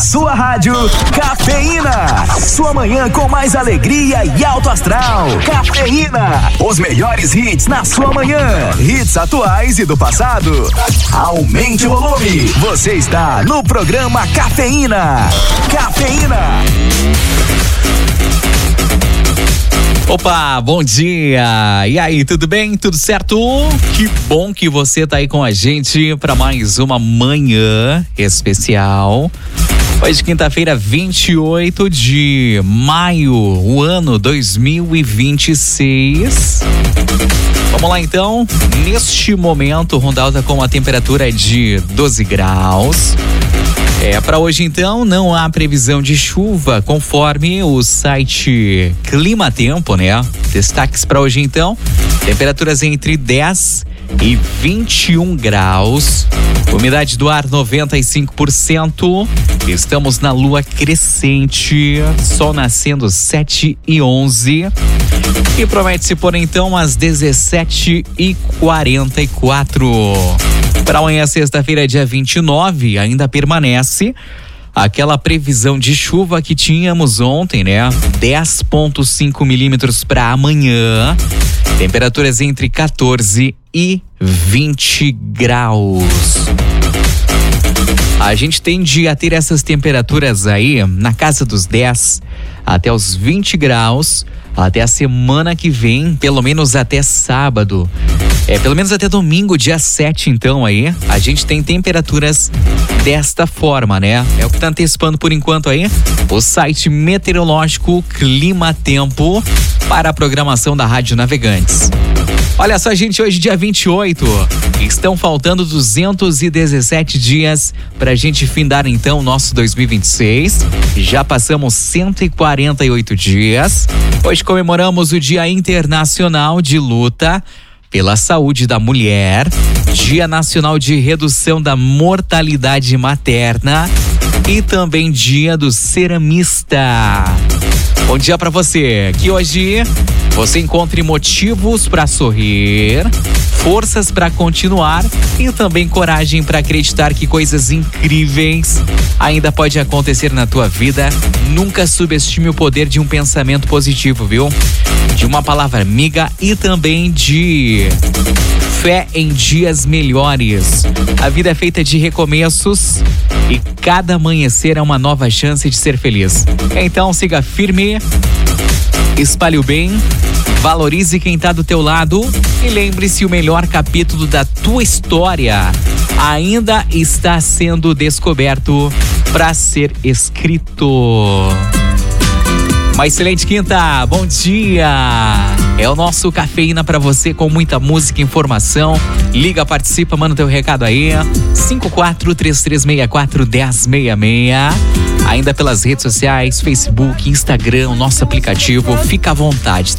sua rádio, Cafeína. Sua manhã com mais alegria e alto astral. Cafeína. Os melhores hits na sua manhã. Hits atuais e do passado. Aumente o volume. Você está no programa Cafeína. Cafeína. Opa, bom dia! E aí, tudo bem? Tudo certo? Que bom que você tá aí com a gente para mais uma manhã especial. Hoje, quinta-feira, 28 de maio, o ano 2026. Vamos lá então, neste momento, Rondalta com a temperatura de 12 graus. Para hoje então não há previsão de chuva conforme o site Clima Tempo, né? Destaques para hoje então, temperaturas entre 10 e 21 graus, umidade do ar 95%, estamos na lua crescente, sol nascendo 7h11 e promete-se por então às 17h44. Para amanhã, sexta-feira, dia 29, ainda permanece aquela previsão de chuva que tínhamos ontem, né? 10,5 milímetros para amanhã. Temperaturas entre 14 e 20 graus. A gente tende a ter essas temperaturas aí na casa dos 10 até os 20 graus até a semana que vem, pelo menos até sábado. Pelo menos até domingo, dia 7, então aí, a gente tem temperaturas desta forma, né? É o que tá antecipando por enquanto aí o site meteorológico Clima Tempo para a programação da Rádio Navegantes. Olha só, gente, hoje dia 28, estão faltando 217 dias pra gente findar então o nosso 2026. Já passamos 148 dias. Hoje comemoramos o Dia Internacional de Luta pela Saúde da Mulher, Dia Nacional de Redução da Mortalidade Materna e também Dia do Ceramista. Bom dia pra você, que hoje você encontre motivos pra sorrir, forças pra continuar e também coragem pra acreditar que coisas incríveis ainda pode acontecer na tua vida. Nunca subestime o poder de um pensamento positivo, viu? De uma palavra amiga e também de fé em dias melhores. A vida é feita de recomeços e cada amanhecer é uma nova chance de ser feliz. Então siga firme, espalhe o bem, valorize quem tá do teu lado e lembre-se, o melhor capítulo da tua história ainda está sendo descoberto para ser escrito. Uma excelente quinta, bom dia! É o nosso Cafeína pra você com muita música e informação. Liga, participa, manda teu recado aí. 54-3364-1066. Ainda pelas redes sociais, Facebook, Instagram, o nosso aplicativo. Fica à vontade,